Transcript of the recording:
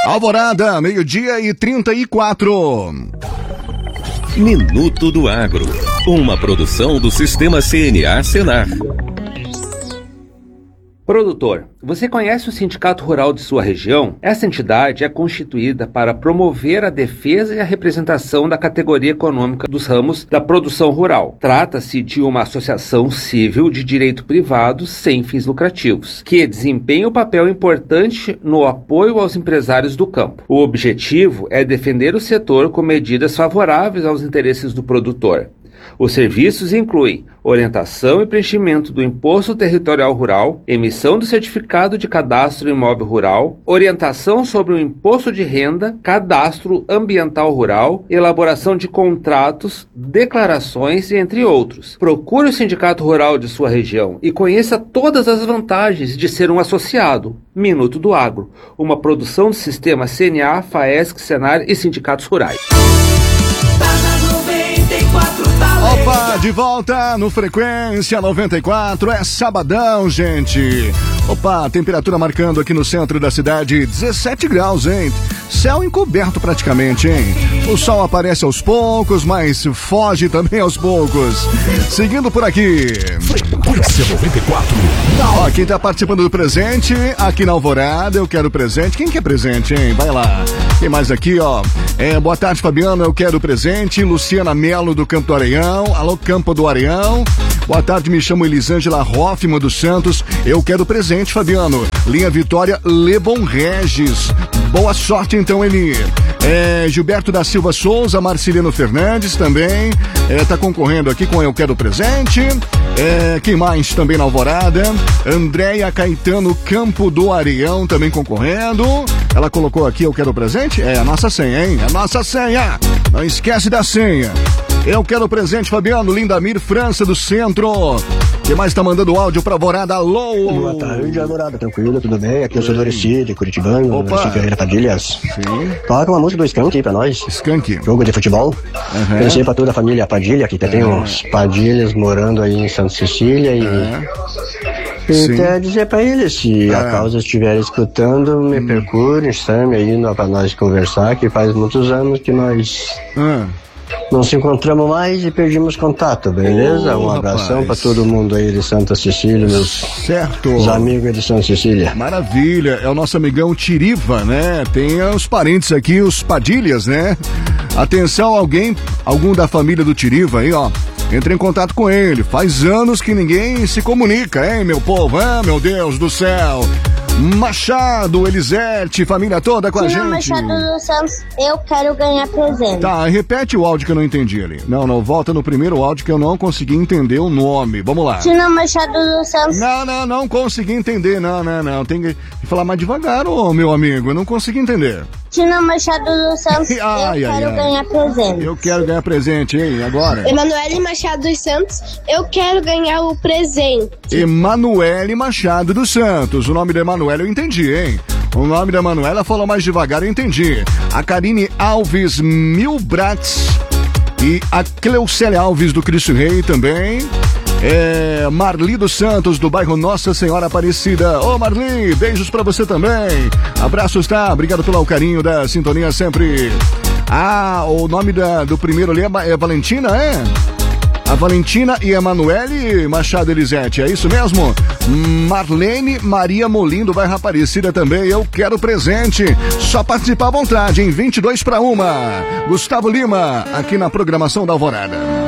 Alvorada, 12:34. Minuto do Agro, uma produção do Sistema CNA Senar. Produtor, você conhece o Sindicato Rural de sua região? Essa entidade é constituída para promover a defesa e a representação da categoria econômica dos ramos da produção rural. Trata-se de uma associação civil de direito privado sem fins lucrativos, que desempenha um papel importante no apoio aos empresários do campo. O objetivo é defender o setor com medidas favoráveis aos interesses do produtor. Os serviços incluem orientação e preenchimento do Imposto Territorial Rural, emissão do Certificado de Cadastro Imóvel Rural, orientação sobre o Imposto de Renda, Cadastro Ambiental Rural, elaboração de contratos, declarações e entre outros. Procure o Sindicato Rural de sua região e conheça todas as vantagens de ser um associado. Minuto do Agro, uma produção do Sistema CNA, FAESC, Senar e Sindicatos Rurais. Opa, de volta no Frequência 94, é sabadão, gente. Opa, temperatura marcando aqui no centro da cidade 17 graus, hein? Céu encoberto praticamente, hein? O sol aparece aos poucos, mas foge também aos poucos. Seguindo por aqui. Frequência 94. Ó, quem tá participando do presente, aqui na Alvorada, eu quero presente. Quem quer presente, hein? Vai lá. Tem mais aqui, ó. Boa tarde, Fabiano, eu quero presente. Luciana Melo, do Campo do Areião. Alô, Campo do Areião. Boa tarde, me chamo Elisângela Hoffman dos Santos. Eu quero presente, Fabiano. Linha Vitória, Lebon Regis. Boa sorte, então, Eli. Gilberto da Silva Souza, Marcelino Fernandes também. Tá concorrendo aqui com Eu Quero Presente. Quem mais também na Alvorada? Andréia Caetano, Campo do Areião, também concorrendo. Ela colocou aqui Eu Quero Presente. É a nossa senha, hein? É a nossa senha. Não esquece da senha. Eu quero presente, Fabiano. Lindamir França do Centro. Quem mais tá mandando áudio pra Alvorada? Alô! Boa tarde, Alvorada. Tranquilo, tudo bem? Aqui é o seu Doricide, Curitibano, Doricide Ferreira Padilhas. Sim. Coloca uma música do Skank aí pra nós. Skank. Jogo de futebol. Pensei pra toda a família Padilha, que tem uns Padilhas morando aí em Santa Cecília e quero dizer pra eles, se a causa estiver escutando, me procure, chame aí pra nós conversar, que faz muitos anos que nós não se encontramos mais e perdemos contato, beleza? Um abração pra todo mundo aí de Santa Cecília, meus amigos de Santa Cecília. Maravilha, é o nosso amigão Tiriva, né? Tem os parentes aqui, os Padilhas, né? Atenção, algum da família do Tiriva aí, ó. Entre em contato com ele. Faz anos que ninguém se comunica, hein, meu povo? Ah, meu Deus do céu. Machado, Elisete, família toda com a gente. Machado dos Santos, eu quero ganhar presente. Tá, repete o áudio que eu não entendi ali. Não, volta no primeiro áudio que eu não consegui entender o nome. Vamos lá. Tina Machado dos Santos. Não consegui entender. Não. Tem que falar mais devagar, ô meu amigo. Eu não consegui entender. Tina Machado dos Santos, eu quero ganhar presente. Eu quero ganhar presente, hein? Agora. Emanuele Machado dos Santos, eu quero ganhar o presente. Emanuele Machado dos Santos. O nome da Emanuele eu entendi, hein? O nome da Emanuela falou mais devagar, eu entendi. A Karine Alves Milbratz e a Cleucélia Alves do Cristo Rei também. Marli dos Santos, do bairro Nossa Senhora Aparecida. Ô Marli, beijos pra você também. Abraços, tá? Obrigado pelo carinho da sintonia sempre. O nome do primeiro ali é Valentina, é? A Valentina e a Emanuele Machado Elisete, é isso mesmo? Marlene Maria Molim, do bairro Aparecida também. Eu quero presente. Só participar à vontade, em 22 para 1. Gustavo Lima, aqui na programação da Alvorada.